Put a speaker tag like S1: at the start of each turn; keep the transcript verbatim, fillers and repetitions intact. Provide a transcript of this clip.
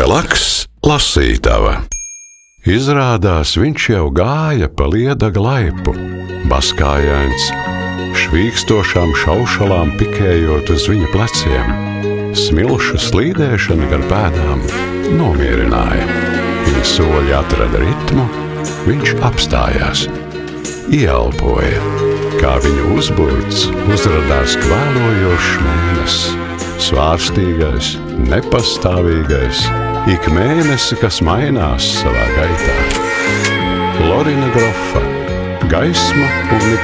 S1: Relaks lasītava. Izrādās viņš jau gāja pa Liedaga laipu, baskājains, švīkstošām šaušalām pikējot uz viņa pleciem. Smilšu slīdēšana gar pēdām nomierināja. Viņa soļi atrada ritmu, viņš apstājās, ieelpoja. Kā viņa uzburts uzradās kvēlojošs mēnesis, svārstīgais, nepastāvīgais, ik mēnesi, kas mainās savā gaitā. Lorina Grofa, gaisma un